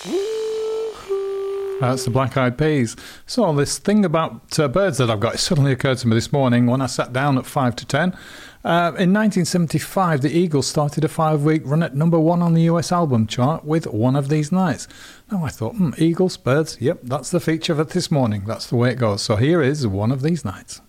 That's the Black Eyed Peas. So this thing about birds that I've got, it suddenly occurred to me this morning when I sat down at 5 to 10. In 1975, the Eagles started a 5-week run at number 1 on the US album chart with One of These Nights. Now I thought, Eagles, birds, yep, that's the feature of it this morning. That's the way it goes. So here is One of These Nights.